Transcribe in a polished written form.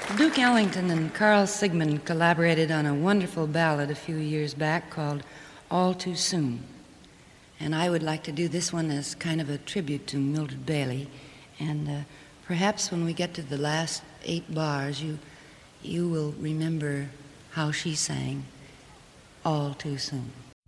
Duke Ellington and Carl Sigmund collaborated on a wonderful ballad a few years back called All Too Soon. And I would like to do this one as kind of a tribute to Mildred Bailey. And perhaps when we get to the last 8 bars, you will remember how she sang All Too Soon.